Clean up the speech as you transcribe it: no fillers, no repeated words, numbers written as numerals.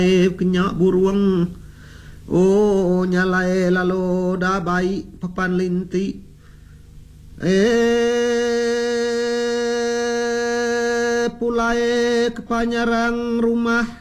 kenyak buruang oh nyalai lalu dah baik papan linti pulai kepanyarang rumah